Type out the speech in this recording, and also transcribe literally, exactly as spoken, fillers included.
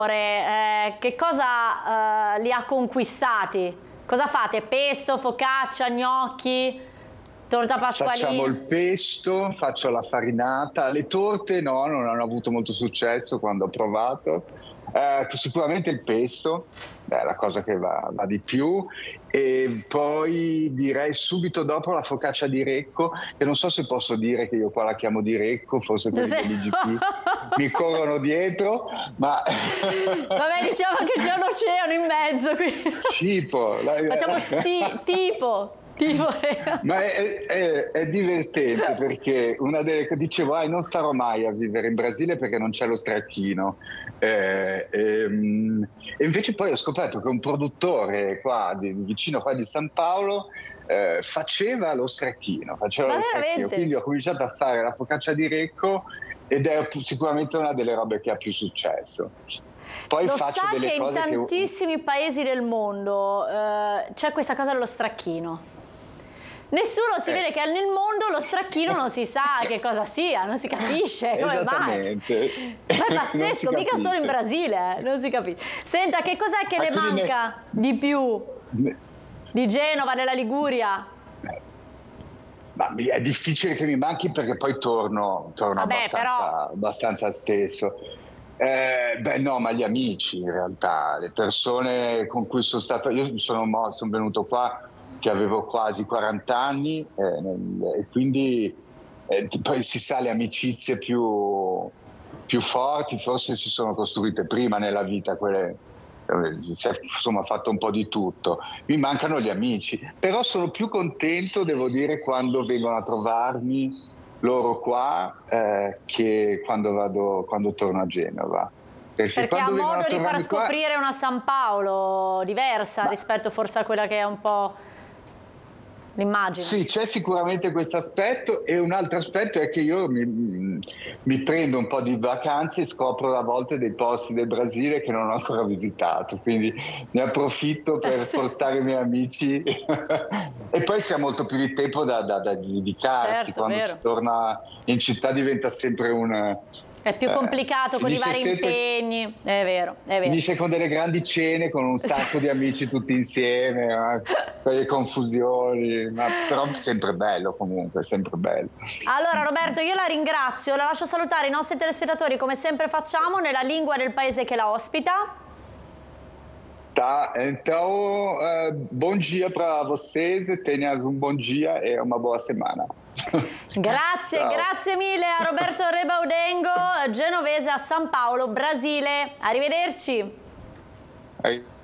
Eh, che cosa eh, li ha conquistati? Cosa fate? Pesto, focaccia, gnocchi, torta pasqualina? Facciamo il pesto, faccio la farinata. Le torte no, non hanno avuto molto successo quando ho provato. Eh, sicuramente il pesto, è la cosa che va, va di più. E poi direi subito dopo la focaccia di Recco, che non so se posso dire che io qua la chiamo di Recco, forse quelli dell'I G P mi corrono dietro, ma... Vabbè, diciamo che c'è un oceano in mezzo qui. Tipo. Facciamo sti, tipo. tipo. Ma è, è, è divertente perché una delle che dicevo, ah, non starò mai a vivere in Brasile perché non c'è lo stracchino. Eh, ehm, e invece poi ho scoperto che un produttore qua di, vicino qua di San Paolo eh, faceva lo stracchino, faceva lo stracchino, quindi ho cominciato a fare la focaccia di Recco ed è sicuramente una delle robe che ha più successo. Poi Lo faccio sa delle che cose in tantissimi che... paesi del mondo eh, c'è questa cosa dello stracchino. Nessuno si eh. vede che nel mondo lo stracchino non si sa che cosa sia, non si capisce come mai. Ma è pazzesco, mica solo in Brasile, eh, non si capisce. Senta, che cos'è che Ma le manca ne... di più di Genova, nella Liguria? Ma è difficile che mi manchi perché poi torno, torno Vabbè, abbastanza, però... abbastanza spesso. Eh, beh no, ma gli amici in realtà, le persone con cui sono stato, io sono, sono venuto qua che avevo quasi quaranta anni eh, e quindi eh, poi si sa, le amicizie più, più forti forse si sono costruite prima nella vita, quelle, si è insomma fatto un po' di tutto. Mi mancano gli amici, però sono più contento, devo dire, quando vengono a trovarmi loro qua eh, che quando vado quando torno a Genova. Perché, Perché ha modo di far scoprire qua... una San Paolo diversa Ma... rispetto forse a quella che è un po' l'immagine. Sì, c'è sicuramente questo aspetto, e un altro aspetto è che io mi, mi prendo un po' di vacanze e scopro a volte dei posti del Brasile che non ho ancora visitato, quindi ne approfitto per eh sì. portare i miei amici e poi si ha molto più di tempo da, da, da dedicarsi. Certo, quando si torna in città diventa sempre un... È più complicato eh, con i vari sempre, impegni, è vero, è vero. Finisce con delle grandi cene, con un sacco di amici tutti insieme, con le confusioni, ma però sempre bello comunque, sempre bello. Allora Roberto, io la ringrazio, la lascio salutare i nostri telespettatori come sempre facciamo, nella lingua del paese che la ospita. Tá, então, uh, bom dia para vocês, tenham um bom dia e uma boa semana. Grazie, Ciao. grazie mille a Roberto Rebaudengo, genovese a San Paolo, Brasile. Arrivederci. Hey.